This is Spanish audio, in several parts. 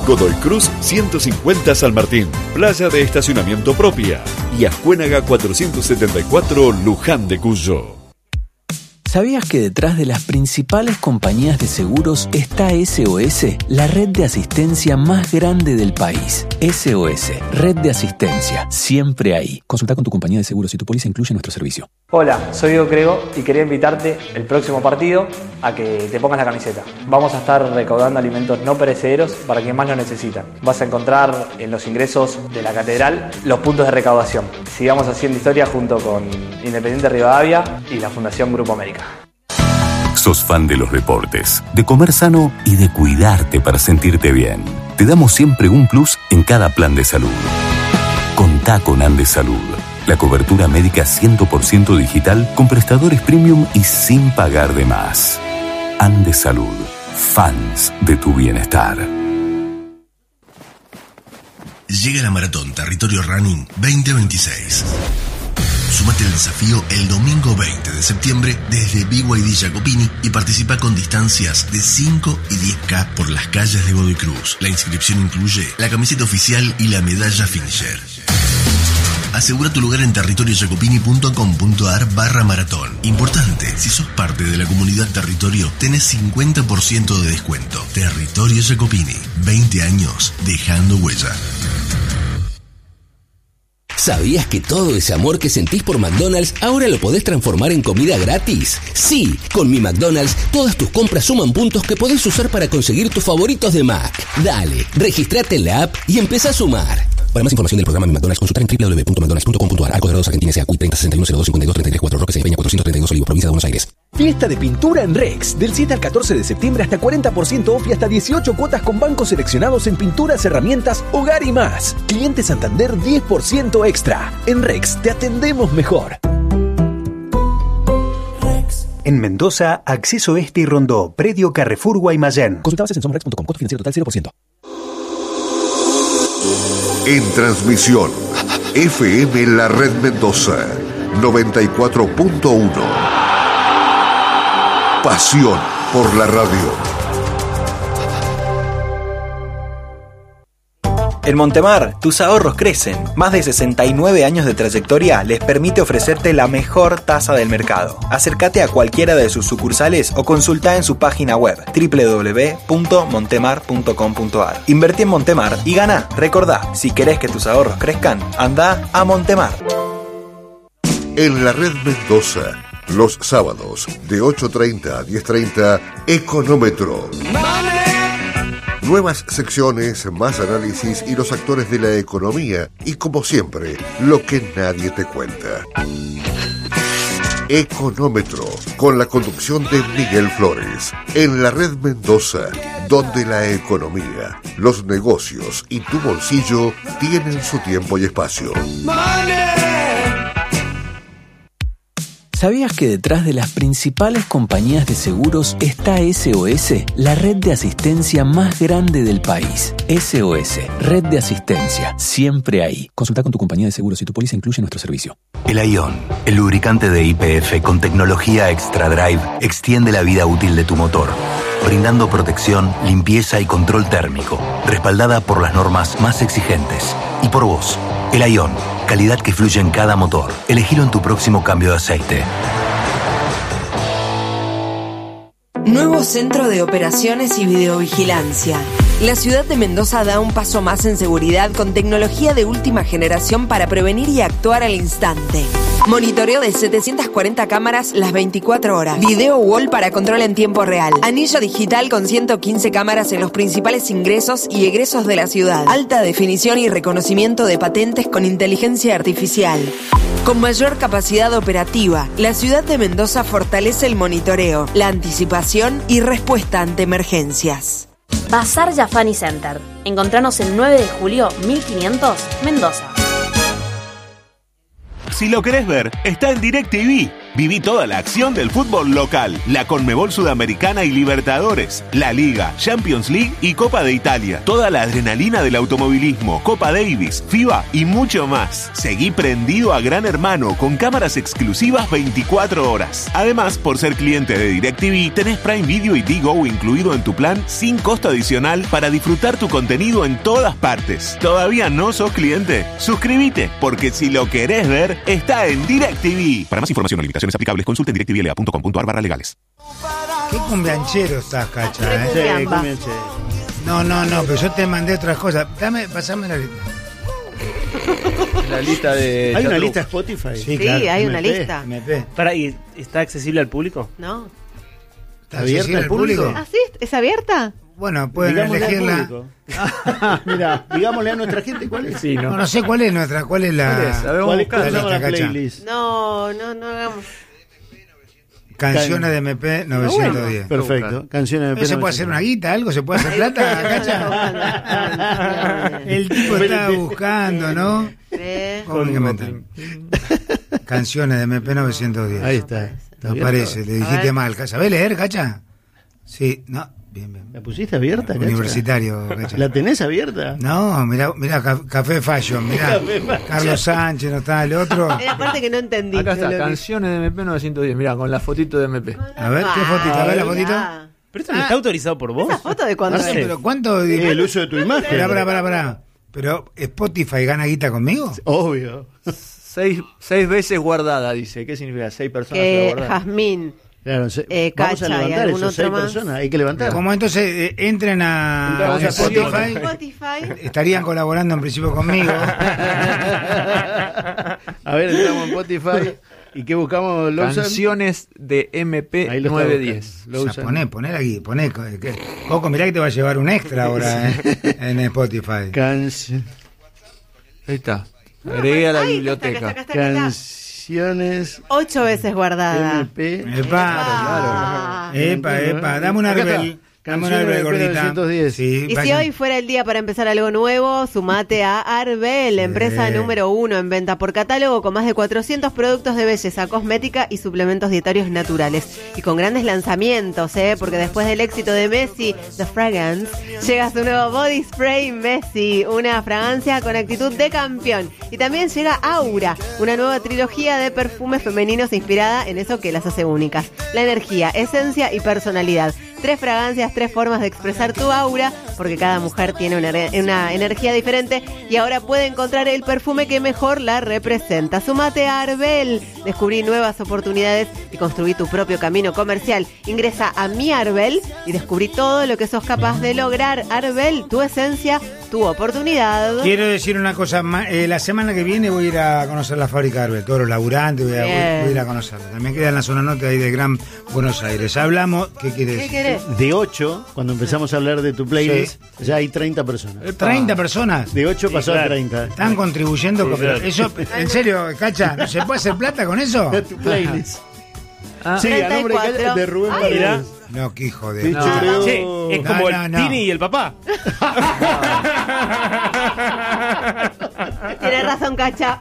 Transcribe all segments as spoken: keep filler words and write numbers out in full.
Godoy Cruz ciento cincuenta San Martín, playa de estacionamiento propia, y Ascuénaga cuatrocientos setenta y cuatro Luján de Cuyo. ¿Sabías que detrás de las principales compañías de seguros está S O S, la red de asistencia más grande del país? S O S, red de asistencia, siempre ahí. Consulta con tu compañía de seguros si tu póliza incluye nuestro servicio. Hola, soy Diego Crego y quería invitarte el próximo partido a que te pongas la camiseta. Vamos a estar recaudando alimentos no perecederos para quienes más lo necesitan. Vas a encontrar en los ingresos de la catedral los puntos de recaudación. Sigamos haciendo historia junto con Independiente Rivadavia y la Fundación Grupo América. Sos fan de los deportes, de comer sano y de cuidarte para sentirte bien. Te damos siempre un plus en cada plan de salud. Contá con Andes Salud. La cobertura médica cien por ciento digital con prestadores premium y sin pagar de más. Andes Salud. Fans de tu bienestar. Llega la Maratón Territorio Running veinte veintiséis. Sumate al desafío el domingo veinte de septiembre desde B Y D Jacopini y participa con distancias de cinco y diez kilómetros por las calles de Godoy Cruz. La inscripción incluye la camiseta oficial y la medalla finisher. Asegura tu lugar en territoriojacopini.com.ar barra maratón. Importante, si sos parte de la comunidad Territorio, tenés cincuenta por ciento de descuento. Territorio Jacopini, veinte años dejando huella. ¿Sabías que todo ese amor que sentís por McDonald's ahora lo podés transformar en comida gratis? Sí, con Mi McDonald's todas tus compras suman puntos que podés usar para conseguir tus favoritos de Mac. Dale, registrate en la app y empezá a sumar. Para más información del programa Mi McDonald's, consultar en doble u doble u doble u punto mcdonalds punto com punto a r. Arco de Rodos, Argentina, S A C U I treinta sesenta y uno cero dos cincuenta y dos treinta y tres cuatro, Roque, Peña cuatrocientos treinta y dos, Olivos, provincia de Buenos Aires. Fiesta de pintura en Rex. Del siete al catorce de septiembre hasta cuarenta por ciento off y hasta dieciocho cuotas con bancos seleccionados en pinturas, herramientas, hogar y más. Cliente Santander diez por ciento extra. En Rex te atendemos mejor. En Mendoza, Acceso Este y Rondó, Predio Carrefour Guaymallén. Consulta bases en somrex punto com, costo financiero total cero por ciento. En transmisión, F M La Red Mendoza, noventa y cuatro punto uno. Pasión por la radio. En Montemar, tus ahorros crecen. Más de sesenta y nueve años de trayectoria les permite ofrecerte la mejor tasa del mercado. Acércate a cualquiera de sus sucursales o consulta en su página web doble u doble u doble u punto montemar punto com punto a r. Invertí en Montemar y gana. Recordá, si querés que tus ahorros crezcan, anda a Montemar. En la Red Mendoza, los sábados de ocho treinta a diez treinta, Económetro. Nuevas secciones, más análisis y los actores de la economía. Y como siempre, lo que nadie te cuenta. Económetro, con la conducción de Miguel Flores. En la Red Mendoza, donde la economía, los negocios y tu bolsillo tienen su tiempo y espacio. ¿Sabías que detrás de las principales compañías de seguros está S O S, la red de asistencia más grande del país? S O S, red de asistencia, siempre ahí. Consulta con tu compañía de seguros si tu póliza incluye nuestro servicio. El Ion, el lubricante de Y P F con tecnología Extra Drive, extiende la vida útil de tu motor, brindando protección, limpieza y control térmico, respaldada por las normas más exigentes. Y por vos, el Ion, calidad que fluye en cada motor. Elegilo en tu próximo cambio de aceite. Nuevo Centro de Operaciones y Videovigilancia. La ciudad de Mendoza da un paso más en seguridad con tecnología de última generación para prevenir y actuar al instante. Monitoreo de setecientas cuarenta cámaras las veinticuatro horas. Video wall para control en tiempo real. Anillo digital con ciento quince cámaras en los principales ingresos y egresos de la ciudad. Alta definición y reconocimiento de patentes con inteligencia artificial. Con mayor capacidad operativa, la ciudad de Mendoza fortalece el monitoreo, la anticipación y respuesta ante emergencias. Bazar Jafani Center. Encontranos el nueve de julio mil quinientos, Mendoza. Si lo querés ver, está en DirecTV. Viví toda la acción del fútbol local, la Conmebol Sudamericana y Libertadores, la Liga, Champions League y Copa de Italia. Toda la adrenalina del automovilismo, Copa Davis, FIBA y mucho más. Seguí prendido a Gran Hermano con cámaras exclusivas veinticuatro horas. Además, por ser cliente de DirecTV, tenés Prime Video y Digo incluido en tu plan sin costo adicional para disfrutar tu contenido en todas partes. ¿Todavía no sos cliente? Suscríbete, porque si lo querés ver, está en DirecTV. Para más información o limitaciones aplicables, consulte en directvla punto com punto a r barra legales. Qué cumbianchero estás, Cacha, ¿eh? Sí, cumbianchero. No, no, no, pero yo te mandé otras cosas. Dame, pasame la lista. La lista de... ¿Hay una lista Spotify? Sí, sí, claro. Hay M P, una lista. M P. Para, ¿y está accesible al público? No. ¿Está abierta al público? ¿Ah, sí? ¿Es abierta? Bueno, pueden Digámosle elegirla. Mira, digámosle a nuestra gente cuál es. Sí, no. No, no sé cuál es nuestra, cuál es la... ¿Cuál es? A ver, ¿Cuál es ¿cuál es la la lista, playlist? No, no, no hagamos. Canciones de M P novecientos diez. Perfecto. Canciones de M P ¿Se puede hacer una guita, algo? ¿Se puede hacer plata, Cacha? El tipo estaba buscando, ¿no? ¿Cómo que metan? Canciones de M P novecientos diez. Ahí está. No parece, le dijiste mal. ¿Sabés leer, Cacha? Sí, no. Bien, bien. ¿La pusiste abierta, Cacha? Universitario, Cacha. ¿La tenés abierta? No, mirá, mirá Café Fashion, mirá. Carlos Sánchez, no está el otro. Era la parte que no entendí. Acá está, canciones de M P novecientos diez, mirá, con la fotito de M P. A ver, ¿qué fotito? A ver la fotito. ¿Pero esto no está autorizado por vos? ¿Esa foto de cuándo No sé, pero ¿cuánto? Sí, el uso de tu imagen. Pará, pará, pará, pará. ¿Pero Spotify gana guita conmigo? Obvio. Seis, seis veces guardada, dice. ¿Qué significa? Seis personas Que guardadas. Jazmín. Claro, se, Eh, vamos a Cacha y levantar algún esos seis otro más. personas, hay que levantar. Como entonces eh, entren a, Entramos a a Spotify, Spotify. estarían colaborando en principio conmigo. A ver, entramos en Spotify. ¿Y qué buscamos, Lawson? Canciones de M P novecientos diez. O sea, poné, poné aquí, poné. Que, Coco, mirá que te va a llevar un extra ahora eh, en Spotify. Canción. Ahí está. Agregué a la Ahí, biblioteca. acá está, acá está, acá está. Canciones Ocho veces guardada. M P. Epa, epa, epa, dame un Acá está. arbel. Dame un Canciones arbel, de M P gordita. novecientos diez. Sí, Y si vayan. hoy fuera el día para empezar algo nuevo, sumate a Arbel, empresa número uno en venta por catálogo con más de cuatrocientos productos de belleza, cosmética y suplementos dietarios naturales. Y con grandes lanzamientos, ¿eh? Porque después del éxito de Messi, The Fragrance, llega su nuevo Body Spray Messi, una fragancia con actitud de campeón. Y también llega Aura, una nueva trilogía de perfumes femeninos inspirada en eso que las hace únicas: la energía, esencia y personalidad. Tres fragancias, tres formas de expresar tu aura, porque cada mujer tiene una, una energía diferente y ahora puede encontrar el perfume que mejor la representa. Sumate a Arbel, descubrí nuevas oportunidades y construí tu propio camino comercial. Ingresa a Mi Arbel y descubrí todo lo que sos capaz de lograr. Arbel, tu esencia, tu oportunidad. Quiero decir una cosa más. Eh, la semana que viene voy a ir a conocer la fábrica de Arbel, todos los laburantes, voy a, voy, voy a ir a conocerla. También queda en la zona norte ahí de Gran Buenos Aires. Hablamos, ¿qué quieres? ¿Qué querés? De ocho, cuando empezamos a hablar de tu playlist, sí, ya hay treinta personas. ¿treinta personas? De ocho sí, pasó claro. a treinta. Están contribuyendo. Sí, con, claro. Eso, en serio, Cacha, ¿no se puede hacer plata con eso? Tu playlist. Ah, sí, a nombre de, de Rubén Paredes. No, qué hijo de... No. No. Sí, es como no, no, el no. Tini y el papá. Tienes razón, Cacha.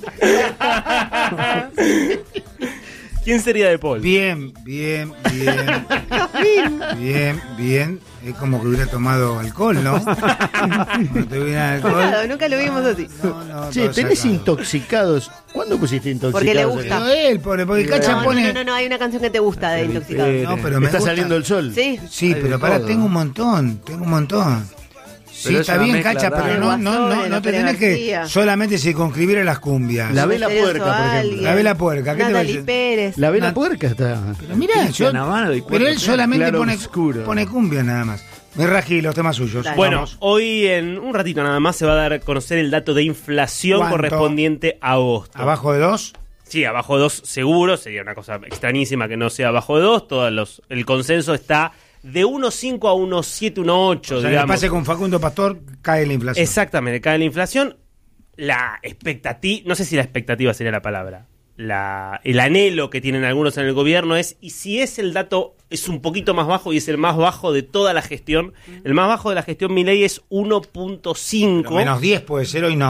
¿Quién sería de Paul? Bien, bien, bien. Bien, bien. Es como que hubiera tomado alcohol, ¿no? No te hubiera alcohol. Claro, nunca lo vimos así. No, no, che, tenés sacado. Intoxicados. ¿Cuándo pusiste Intoxicados? Porque le gusta. Pero él, porque, porque Cacha no, pone... No, no, no, hay una canción que te gusta de Intoxicados. No, pero me está gusta. Saliendo el sol. Sí. Sí, pero pará, tengo un montón, tengo un montón. Sí, pero está bien, Cacha, pero no, no, no, no te tenés que solamente circunscribir a las cumbias. La vela puerca, por ejemplo. La vela puerca, ¿qué te parece? Pérez. La vela puerca está. Pero mirá, yo, pero él solamente pone, pone cumbia nada más. Me rajé los temas suyos. Dale. Bueno, vamos. Hoy en un ratito nada más se va a dar a conocer el dato de inflación ¿Cuánto? Correspondiente a agosto. ¿Abajo de dos? Sí, abajo de dos seguro. Sería una cosa extrañísima que no sea abajo de dos. Todos los, el consenso está de uno coma cinco a uno coma siete, uno coma ocho, o sea, digamos. El pase con Facundo Pastor, cae la inflación. Exactamente, cae la inflación. La expectativa, no sé si la expectativa sería la palabra. La, el anhelo que tienen algunos en el gobierno es, y si es el dato es un poquito más bajo y es el más bajo de toda la gestión, el más bajo de la gestión Milei es uno punto cinco. Menos diez puede ser, hoy no.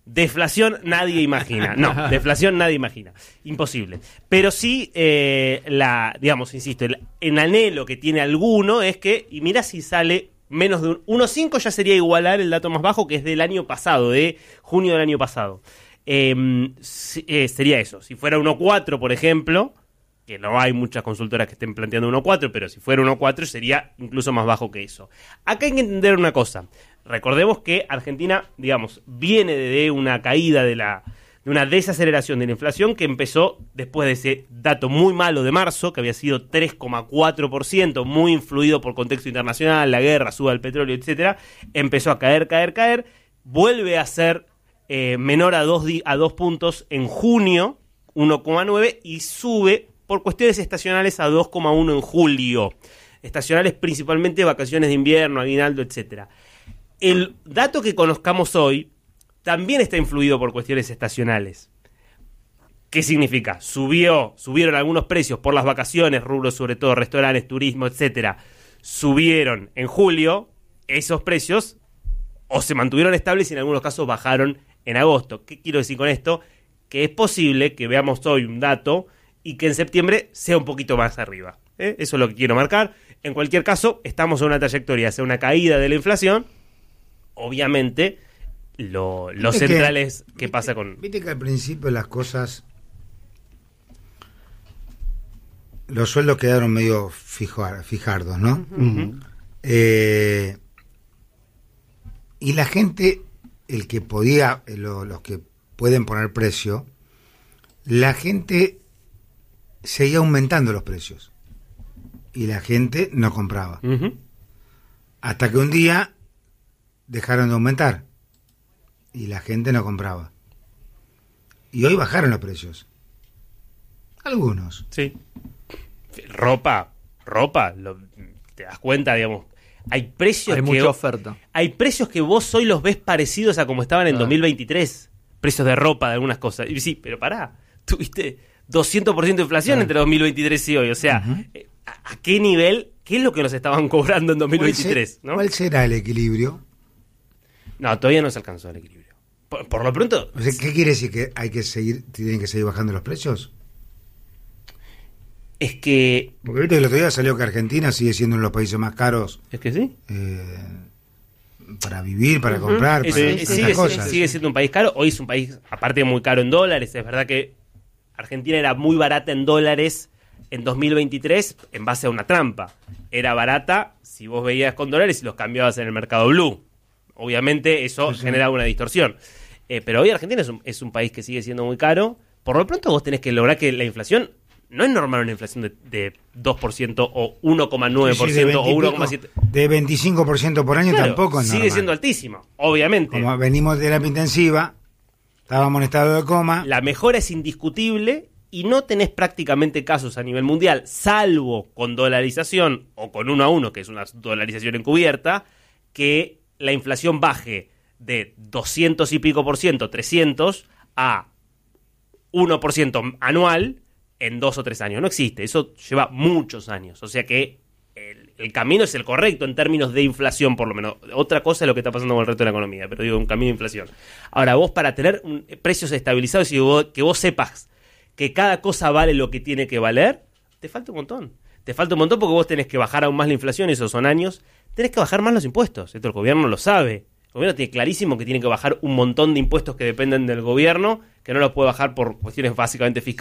Deflación nadie imagina. No, deflación nadie imagina. Imposible. Pero sí, eh, la, digamos, insisto, el, el anhelo que tiene alguno es que, y mira si sale menos de un uno coma cinco, ya sería igualar el dato más bajo, que es del año pasado, de junio del año pasado. Eh, eh, sería eso. Si fuera uno coma cuatro, por ejemplo, que no hay muchas consultoras que estén planteando uno coma cuatro, pero si fuera uno coma cuatro sería incluso más bajo que eso. Acá hay que entender una cosa. Recordemos que Argentina, digamos, viene de una caída de la de una desaceleración de la inflación que empezó después de ese dato muy malo de marzo, que había sido tres coma cuatro por ciento, muy influido por contexto internacional, la guerra, suba del petróleo, etcétera. Empezó a caer, caer, caer. Vuelve a ser eh, menor a dos, a dos puntos en junio, uno coma nueve, y sube por cuestiones estacionales a dos coma uno en julio. Estacionales principalmente vacaciones de invierno, aguinaldo, etcétera. El dato que conozcamos hoy también está influido por cuestiones estacionales. ¿Qué significa? Subió, subieron algunos precios por las vacaciones, rubros sobre todo, restaurantes, turismo, etcétera. Subieron en julio, esos precios o se mantuvieron estables y en algunos casos bajaron en agosto. ¿Qué quiero decir con esto? Que es posible que veamos hoy un dato y que en septiembre sea un poquito más arriba. ¿eh? Eso es lo que quiero marcar. En cualquier caso, estamos en una trayectoria hacia una caída de la inflación. Obviamente, lo, lo central que, es qué pasa con... Viste que al principio las cosas... Los sueldos quedaron medio fijar, fijardos, ¿no? Uh-huh. Eh, y la gente, el que podía, lo, los que pueden poner precio, la gente seguía aumentando los precios. Y la gente no compraba. Uh-huh. Hasta que un día... dejaron de aumentar y la gente no compraba. Y hoy bajaron los precios. Algunos. Sí. Ropa, ropa, lo, te das cuenta, digamos, hay precios hay que mucha oferta. Hay precios que vos hoy los ves parecidos a como estaban en ah. dos mil veintitrés. Precios de ropa de algunas cosas. Y sí, pero pará, tuviste doscientos por ciento de inflación ah. entre dos mil veintitrés y hoy, o sea, uh-huh. ¿a, a qué nivel? ¿Qué es lo que nos estaban cobrando en dos mil veintitrés? ¿Cuál, ¿no? ¿Cuál será el equilibrio? No, todavía no se alcanzó el equilibrio. Por, por lo pronto... O sea, ¿qué quiere decir? ¿Que hay que seguir, tienen que seguir bajando los precios? Es que... Porque ahorita el otro día salió que Argentina sigue siendo uno de los países más caros. Es que sí. Eh, para vivir, para uh-huh. comprar, es, para es, sigue, cosas. Sigue siendo un país caro. Hoy es un país, aparte, muy caro en dólares. Es verdad que Argentina era muy barata en dólares en dos mil veintitrés en base a una trampa. Era barata si vos veías con dólares y los cambiabas en el mercado blue. Obviamente eso sí, sí. genera una distorsión. Eh, pero hoy Argentina es un, es un país que sigue siendo muy caro. Por lo pronto vos tenés que lograr que la inflación... No es normal una inflación de, de dos por ciento o uno coma nueve por ciento sí, sí, o uno coma siete por ciento. De veinticinco por ciento por año claro, tampoco es sigue normal. Siendo altísimo, obviamente. Como venimos de terapia intensiva, estábamos en estado de coma. La mejora es indiscutible y no tenés prácticamente casos a nivel mundial, salvo con dolarización o con uno a uno, que es una dolarización encubierta, que la inflación baje de doscientos y pico por ciento, trescientos, a uno por ciento anual en dos o tres años. No existe, eso lleva muchos años. O sea que el, el camino es el correcto en términos de inflación, por lo menos. Otra cosa es lo que está pasando con el resto de la economía, pero digo, un camino de inflación. Ahora, vos para tener un, precios estabilizados y vos, que vos sepas que cada cosa vale lo que tiene que valer, te falta un montón. Te falta un montón porque vos tenés que bajar aún más la inflación, esos son años. Tenés que bajar más los impuestos. Esto el gobierno lo sabe. El gobierno tiene clarísimo que tiene que bajar un montón de impuestos que dependen del gobierno, que no los puede bajar por cuestiones básicamente fiscales.